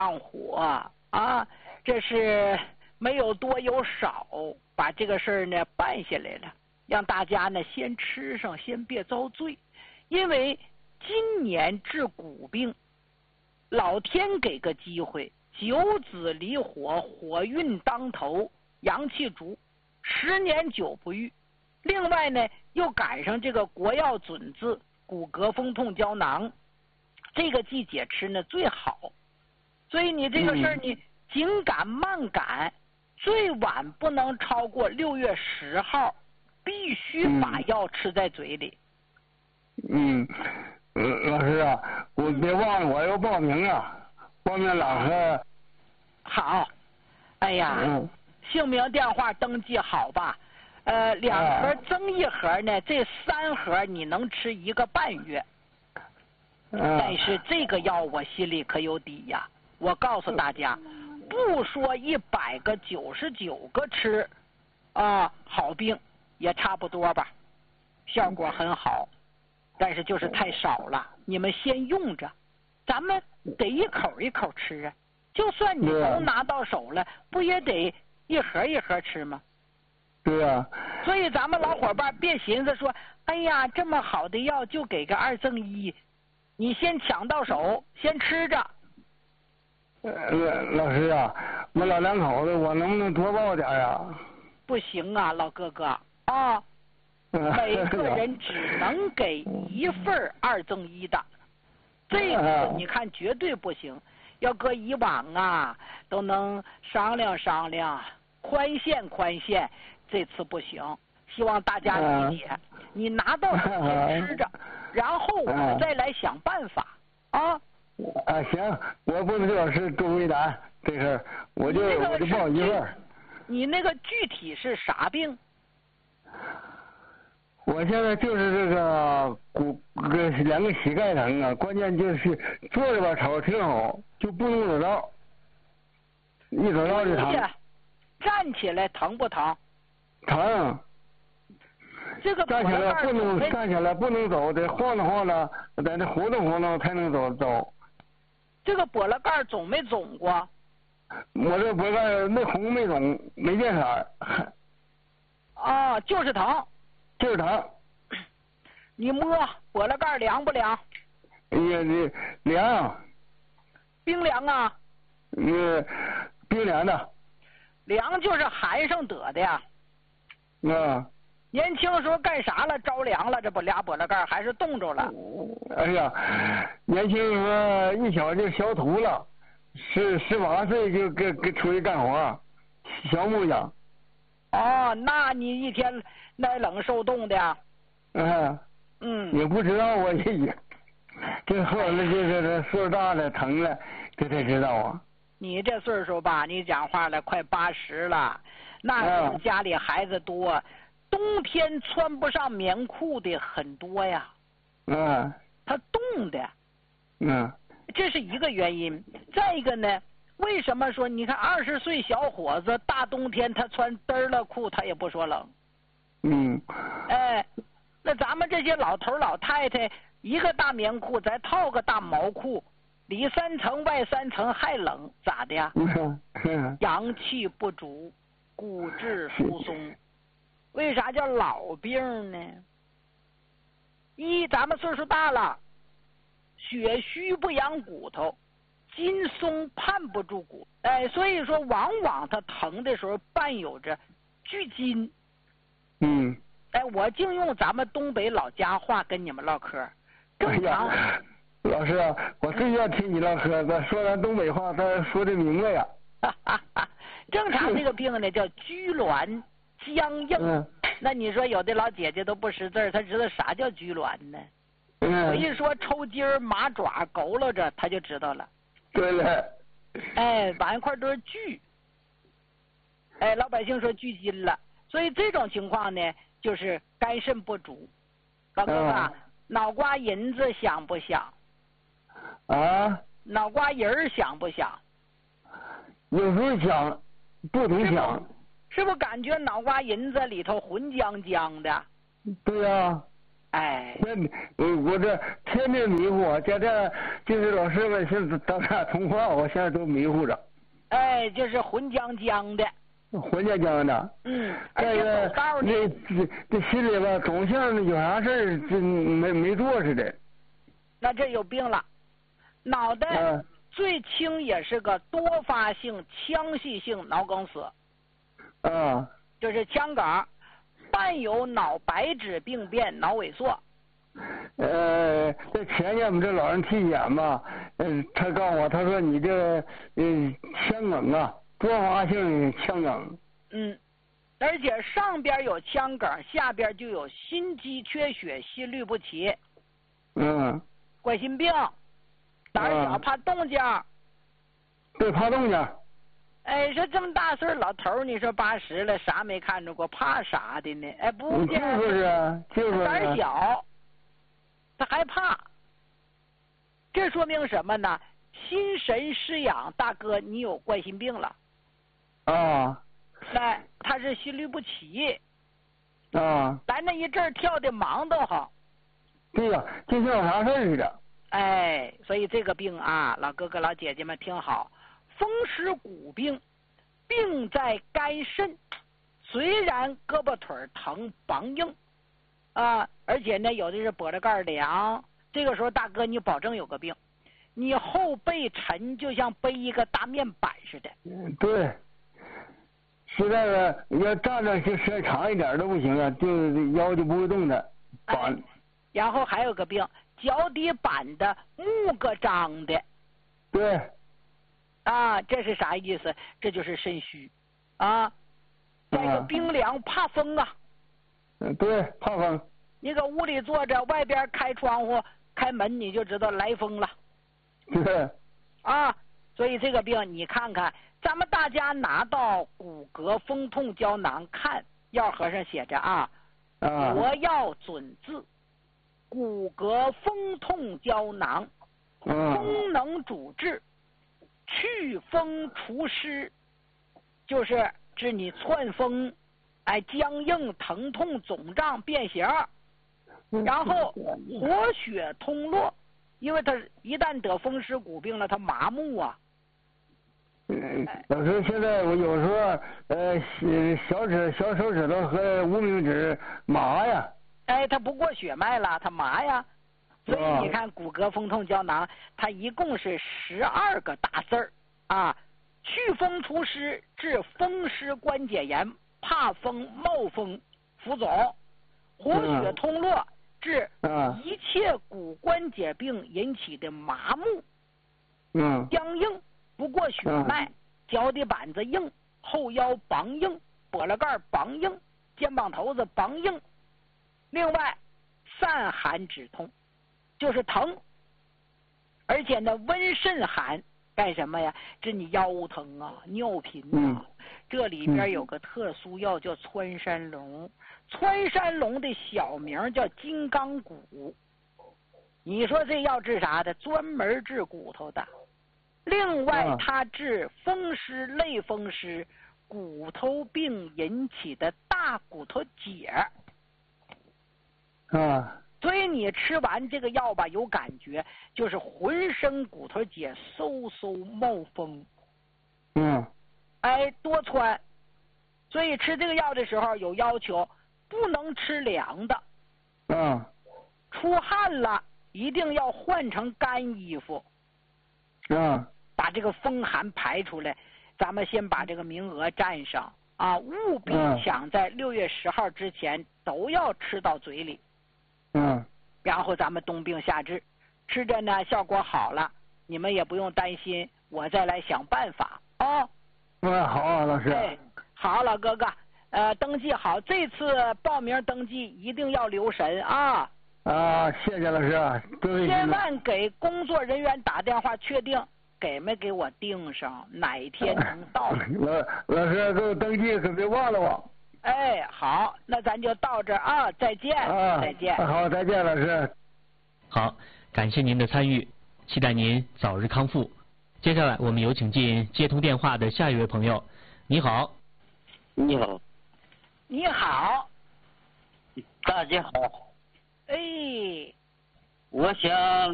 上火啊，这是没有多有少，把这个事儿呢办下来了，让大家呢先吃上，先别遭罪。因为今年治骨病，老天给个机会，九子离火，火运当头，阳气足，10年久不愈。另外呢，又赶上这个国药准字骨骼风痛胶囊，这个季节吃呢最好。所以你这个事儿，你紧赶慢赶，最晚不能超过6月10号，必须把药吃在嘴里。 老师啊，我别忘了我要报名啊，报名2盒。 好，哎呀，姓名电话登记好吧？2盒增1盒呢，这3盒你能吃1个半月。但是这个药我心里可有底呀，我告诉大家，不说100个99个吃好病也差不多吧，效果很好。但是就是太少了，你们先用着，咱们得一口一口吃啊。就算你都拿到手了，不也得1盒1盒吃吗？ 对啊。 所以咱们老伙伴别寻思说，哎呀，这么好的药就给个2赠1，你先抢到手，先吃着。 老师啊，我老2口子，我能不能多报点啊？ 不行啊，老哥哥啊。每个人只能给1份2赠1的，这个你看绝对不行。要搁以往啊，都能商量商量，宽限，这次不行。希望大家理解。你拿到手先吃着，然后我再来想办法啊。 行，我不能老师多为难这事儿，我就报1份。 你那个具体是啥病？ 我现在就是这个2个膝盖疼啊，关键就是坐着吧瞅着挺好，就不能走道，一走道就疼。 站起来疼不疼？ 疼。 这个站起来不能走，得晃荡晃荡，在那活动才能走。 这个脖子盖肿没肿过？ 我这脖子盖没红没肿，没变色。 就是疼。 就是疼。 你摸脖子盖凉不凉？ 凉。 冰凉啊？ 冰凉的。 凉就是寒上得的呀。年轻时候干啥了？着凉了，这不俩脖子盖还是冻着了？ 哎呀，年轻时候一小就小秃了，18岁就给出去干活，小木匠。 那你一天耐冷受冻的呀？ 也不知道我这后来就是这岁数大了疼了，这才知道啊。 你这岁数吧，你讲话了快80了，那家里孩子多，冬天穿不上棉裤的很多呀。他冻的。这是一个原因。再一个呢，为什么说你看20岁小伙子大冬天他穿嘚了裤他也不说冷？那咱们这些老头老太太一个大棉裤再套个大毛裤，里3层外3层还冷，咋的呀？阳气不足，骨质疏松。为啥叫老病呢？咱们岁数大了，血虚不养骨头，筋松盼不住骨，所以说往往他疼的时候伴有着聚筋。我净用咱们东北老家话跟你们唠嗑。正常。 老师啊，我最要听你唠嗑，说咱东北话，咱说的明白呀。 正常这个病呢叫拘挛僵硬。那你说有的老姐姐都不识字，她知道啥叫拘挛呢？我一说抽筋儿、麻爪佝偻着，她就知道了。 对了。 往一块都是聚。老百姓说聚筋了，所以这种情况呢，就是肝肾不足。老哥哥，脑瓜银子想不想？脑瓜仁儿想不想？ 有时候想，不能想。 是不是感觉脑瓜银子里头浑浆浆的？ 对呀。 哎， 我这天天迷糊，现在就是老师们现在咱俩通话，我现在都迷糊着。 哎，就是混浆浆的。 混浆浆的。 而且走道呢， 这心里吧，总像有啥事儿这没做似的。 那这有病了，脑袋最轻也是个多发性腔隙性脑梗死。就是腔梗伴有脑白质病变、脑萎缩。 这前年我们这老人体检吧，他告诉我，他说你这腔梗啊，多发性腔梗。 而且上边有腔梗，下边就有心肌缺血、心律不齐。冠心病，胆小怕动静。 对，怕动静。 哎，说这么大岁老头，你说80了，啥没看着过，怕啥的呢？哎，不见就是胆小，他害怕。这说明什么呢？心神失养，大哥，你有冠心病了。哎，他是心律不齐。咱那一阵跳的忙得慌。 对呀，就像有啥事似的。 哎，所以这个病啊，老哥哥老姐姐们听好，风湿骨病，病在肝肾，虽然胳膊腿疼梆硬而且呢有的是脖子盖凉，这个时候大哥你保证有个病，你后背沉，就像背一个大面板似的。 对，现在呢要站着就时间长一点都不行啊，就腰就不会动的。 然后还有个病，脚底板的木个张的。 对。 这是啥意思？这就是肾虚再有冰凉，怕风啊。 对，怕风。 你搁屋里坐着，外边开窗户开门，你就知道来风了。 对。 所以这个病你看看，咱们大家拿到骨骼风痛胶囊看，药盒上写着国药准字，骨骼风痛胶囊，功能主治，祛风除湿，就是治你窜风，僵硬、疼痛、肿胀、变形，然后活血通络，因为他一旦得风湿骨病了，他麻木啊。 老师，现在我有时候小手指头和无名指麻呀。 它不过血脉了，它麻呀。所以你看骨骼风痛胶囊，它一共是12个大字儿祛风除湿，治风湿关节炎、怕风、冒风、浮肿；活血通络，治一切骨关节病引起的麻木、僵硬、不过血脉、脚底板子硬、后腰梆硬、脖子盖梆硬、肩膀头子梆硬。另外，散寒止痛，就是疼，而且呢温肾寒，干什么呀？治你腰疼尿频这里边有个特殊药叫穿山龙，穿山龙的小名叫金刚骨。你说这药治啥的？专门治骨头的。另外，它治风湿、类风湿、骨头病引起的大骨头结。所以你吃完这个药吧，有感觉，就是浑身骨头节嗖嗖冒风。多穿。所以吃这个药的时候有要求，不能吃凉的。出汗了，一定要换成干衣服。把这个风寒排出来。咱们先把这个名额占上务必抢在6月10号之前都要吃到嘴里。然后咱们冬病夏治，吃着呢效果好了，你们也不用担心，我再来想办法好老师。 好，老哥哥，登记好，这次报名登记一定要留神谢谢老师。 千万给工作人员打电话确定给没给我定上，哪天能到。 老师，给我登记可别忘了我。 好，那咱就到这儿再见。再见。 好，再见，老师。 好，感谢您的参与，期待您早日康复。接下来我们有请进接通电话的下一位朋友。你好。 你好。 你好。 大家好。 哎， 我想